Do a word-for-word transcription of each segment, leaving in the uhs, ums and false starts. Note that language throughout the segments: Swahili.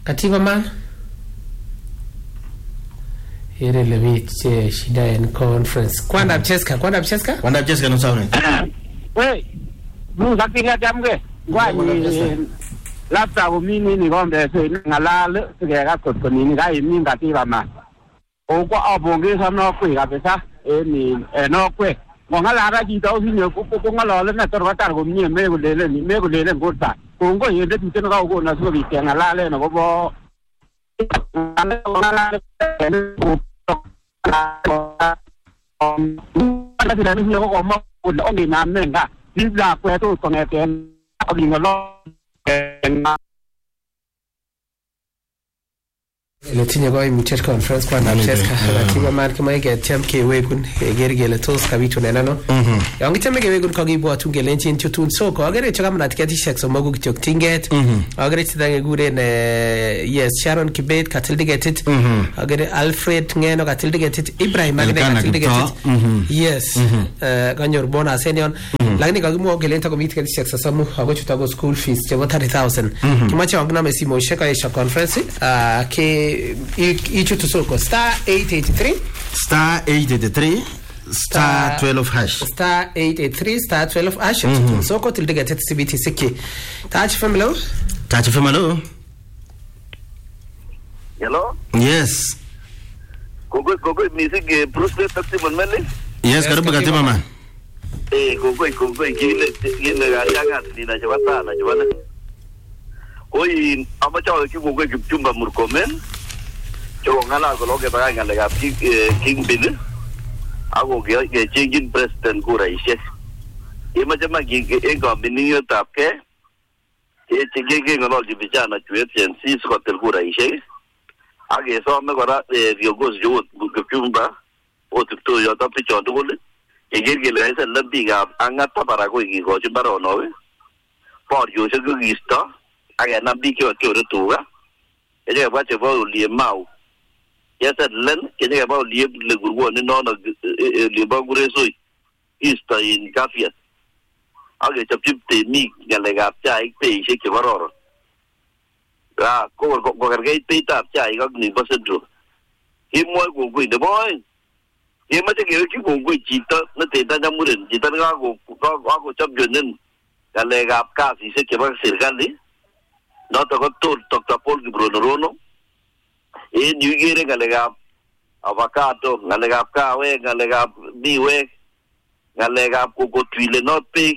Katiba man. Here levi che shida in conference. Kwanda Cheska, Kwanda Cheska? Kwanda Cheska no sauni. Hey. Mu sakinga jamge. Ngwani lapta umini ni gombe se ngala le se ga ko ko ni ga imi ngatiba ma. O ko abonge sa no kwi ga pesa e ni e no kwi. Mo ngala ra ji do ni ko ko ngala le na tor ta ko ni me go le le ni me go le le ko ta. Ko ngo ye de ti no ga ko na so bi ke ngala le no ko bo. Ngala le ko Ana sila ni ko mo ko ni na menga. Ni la ko to ko ngeten. Abi ngalo le tinye go imuche conference kwa na Cheska katiba man kama ige temke wegun gergele tos kabitu nenano yangi temke wegun ko gibo tunge lenchin tutun so ko agere choka mna tiketi shekso mogu kitok tinget agere tidange gure ne yes Sharon Kibet katildigetit agere Alfred ngeno katildigetit Ibrahim agere katildigetit yes ganyor bona senior lakini kagimo gelenta ko mitiketi shekso samu ago chutago school fees chebo thirty thousand kimache wangna mesimo sheka isha conference ke ichu tusoko star eight eighty-three star eight eighty-three star twelve hash star eight eighty-three star twelve hash tusoko tildiga T B T siki touch family touch family hello yes gogo gogo music Bruce Lee Simon Mele yes karibu katima man eh gogo gogo gile gile yaga ni na jabata na jabana oi amacha ki gogo kipchumba murkomen cho ngala ko loge ba ngale ga king bin ago ge ge changing president ko raise ima jama gi ge ga biniyo tapke e chege ge ngalo di bijana chwe tien si ko tel ko raise age so me gora yo gos jo kipchumba o tu yo ta picho dole ge ge ge le sa labi ga angata para ko gi go chibaro no por yo se gi sta age na bi ke ke rutuga ele ba che bo li mau yata len ke ne ba li le gurgo ni no le ba gure so ista in kafia age chap chip te mi gale ga cha ik pe se ke baroro ra ko ko ko ga pe ta cha ik ni ba se dro hi mo go go de boy ye ma te ke ki go go ji ta na te ta mu ren ji ta ga go ko go chap jonen gale ga ka si se ke ba se ga ni no to ko to to Paul Gibrono rono e nyugere galega avocado galega kawe galega biwe galega ko twile no pe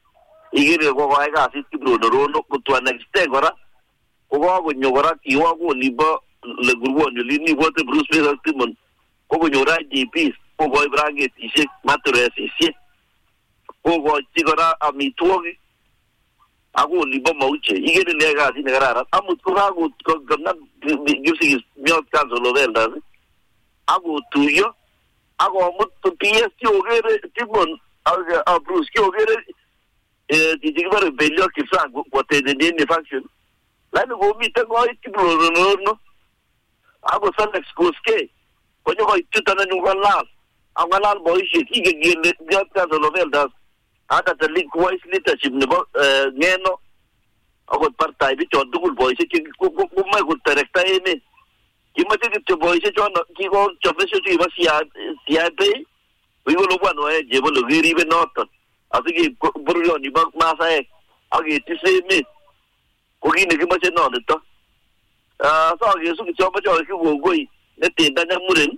igere ko ko ga si Gibrono rono ko to next gora ko go nyogora ki wa go libo le gurbo ni ni wo te Bruce Lee Simon ko go nyora G P ko go ibrange ti se mature si si ko go tigora amituogi ago libo mauche igere lega sin garara amut ko ago gamna yusi miot kanzo lo velda ago tuyo ago mut P S T ogere timon a Bruce ki ogere eh di digare bello ki fa ko te de ni function la no go mi te go ti bro no no ago san excuske ko yo go tutana nu galal a galal boy shi ki ge miot kanzo lo velda ata the link voice leadership ne ngeno ago partai bi chon dugul boy se ki ko ko mai ko directa ene ki mate ki boy se chon ki ko chofe se ti ba sia sia pe wi go lo bueno e je bo lo giri be not así que buryo ni ba ma sa e agi ti se me ko ki ne ki ma se no de to ah so ge su ki cho ba cho ki go go ne te da na muren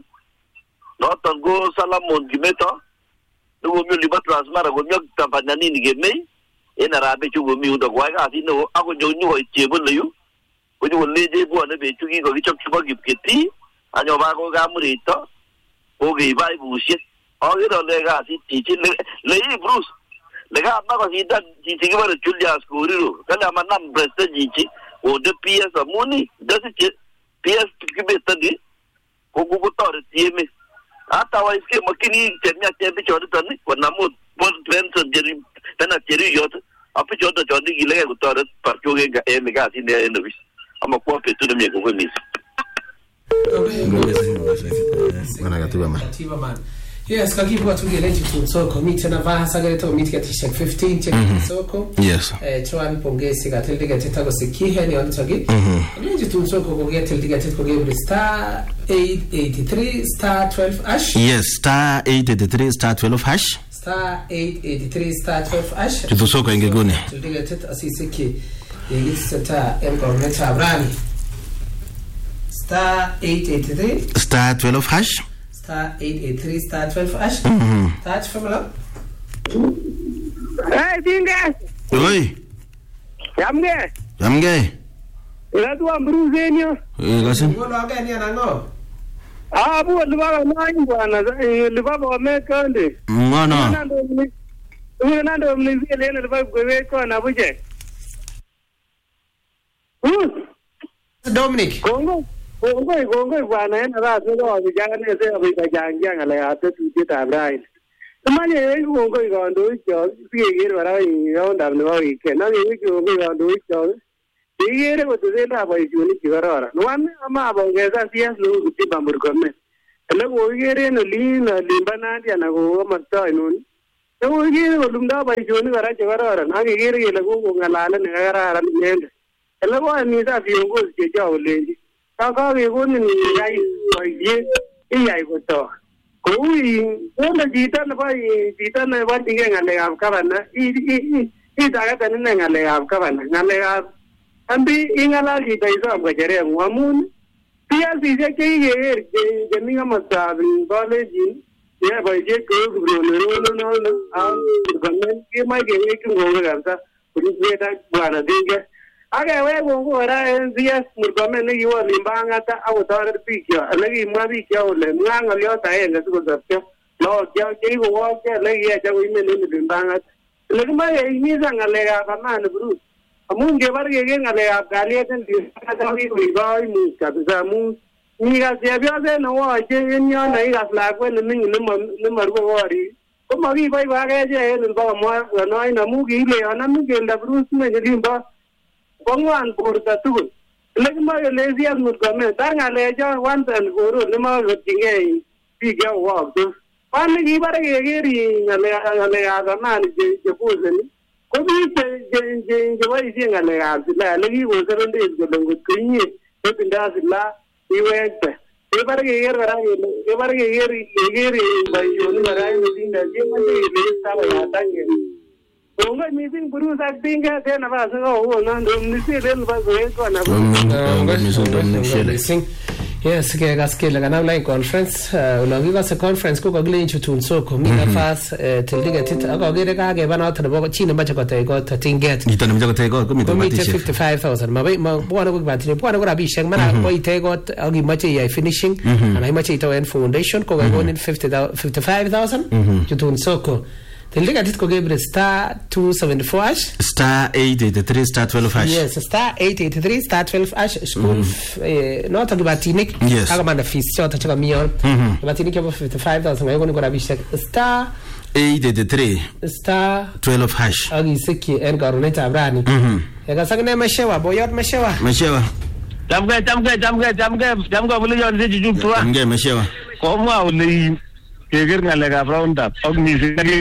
no ton go salamon ki meto nugo mi liba transmara go mi kampanya nini gemei ena rabe chugo mi undo kwa ga sino ako nyo nyo chebo leyu ko nyo leje bo na be chugi go gichok chuba gipketi anyo ba go ga murito o ge bai bushit o ge do le ga si ti ti le yi Bruce le ga ma ko si da ti ti ga Julia Skuriro kala ma nam presta ji ji o de P S amuni da si P S ki be tadi ko go tor ti me ata wa iske makini temya tembe chodi tani ko namu bon trends jeri tana jeri yot api chodo chodi gile ko tor par choge ga e me ga si ne no bis ama ko pe tu me ko ko mis Wana katiba man Yes, kakibwa tugele chitu soko miti na vasa gele to miti katisha fifteen check soko. Yes. Eh chwan pongesi katildi gateta ko sikihe ni on tagi. Mhm. Gele chitu soko ko gatildi gateta ko game star eight eighty-three star twelve hash. Yes, star eight eighty-three star twelve hash. Star eight eighty-three star twelve hash. Chitu soko ingegone. Tildi gateta asisiki. Yegi seta emko meta brani. Star eight eighty-three star twelve hash. Star eight eighty-three star twelve hash. Mhm. Touch from below. Hey, Dinga. Oi. Yamge. Yamge. Ila tu amru zenyo. Eh, kasi. Ngono gani anango? Ah, bu liba nani bwana. Liba ba mekande. Ngono. Uwe nando mnizile ene liba gwe ko na buje. Hmm. Dominic. Kongo. Kongo kongo bwana ene ra so vijana se abijanja ngala ate tuti tabrai. Tamanye yeku kongo gondo cho sigere bara yo ndamne ba wike na yeku kongo gondo cho sigere ko tuzenda ba juni kigarara nwan ama ba ngeza sias lu kuti bambur komme ele ko igere no li na limbana dia na ko matta inun to igere ko lumda ba juni gara kigarara na igere ele ko ngala ne garara ne ele ko ni sa fiongo je jaw lenji ka ke ko ni ngai ko ye iya ko to ko wi ko na jita na ba jita na ba dinge ngale ab ka bana i i i da ga tan na ngale ab ka bana ngale ab ambi ingala jita isa ba jere ngamun pia si je ke ye je mi ga mata bi college ye ba je ko bro no no no no am government ke mai ge ke ngo ga ta puri je ta bana dinge aga we gongo era días murgome ne yo limbanga ta autor pikio legi ma pikio le nganga lyo ta en su ko sapio no ya ke go wa ke legi ya ja wi me ne limbanga legi ma ye ni zanga le ga ba man bru amun ge bar ge ngale ga galie den di ta wi wi ba mu ka za mu ni ga se bia se no wa je ni ya nei ga la ko ne ni ne ma ne ma ru wa ri ko ma wi ba ba ge je ne ba mo no ai na mu gi le ana mu ge la bru me ge limba Kongwan porta tu. Lagi ma le dia murgome tanga le ja wan tan guru ne ma tinge pi ga wa tu. Pan gi bare ge ge ri ngale ngale aga man je je puzeni. Ko bi je je je je wa ji ngale aga la lagi go saronde go longo kinye. Ko pinda sila iwete. E bare ge ge bara ge e bare ge ge ri ge ri ba yo ni bara ni tinda je ma le le sa ba ta ge. Kongo missing guru saktinga tena basa oh no ndo mnisile basa ko na missing yes ke gaskela kana online conference ulangi basa conference ko kagle inchutun soko mina fas tildiga tit akagere ka ge bana othe bo chine bacha ko te ko tinget itana mja ko te ko ko mi to batisha fifty-five thousand mabai bwana ko batire bwana ko rabisha mana ko ite ko agi mache ya finishing ana mache ito en foundation ko go in fifty-five thousand chutun soko Tildiga tit ko gebre star two seventy-four hash star eight eighty-three star twelve hash. Yes, star eight eighty-three star twelve hash school eh not to batinik aga mana fees chota chaka mion batinik yo fifty-five thousand ngayo ni ko rabisha star eight eighty-three star twelve hash agi siki en garoneta abrani ega sangne mashewa boyot mashewa mashewa jamge jamge jamge jamge jamge bulu yo se juju tua jamge mashewa ko ma uli keger ngale ga fronta og ni se